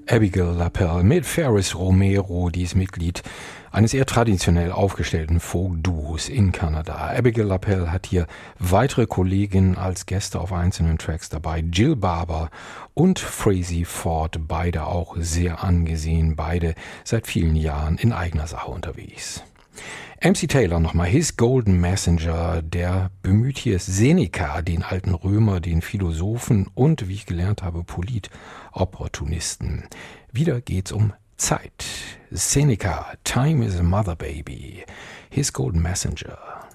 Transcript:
Abigail LaPelle mit Ferris Romero, die ist Mitglied eines eher traditionell aufgestellten Folk-Duos in Kanada. Abigail LaPelle hat hier weitere Kolleginnen als Gäste auf einzelnen Tracks dabei. Jill Barber und Frazey Ford, beide auch sehr angesehen, beide seit vielen Jahren in eigener Sache unterwegs. MC Taylor nochmal, His Golden Messenger, der bemüht hier Seneca, den alten Römer, den Philosophen und, wie ich gelernt habe, Politopportunisten. Wieder geht's um Zeit. Seneca, Time is a Mother Baby. His Golden Messenger.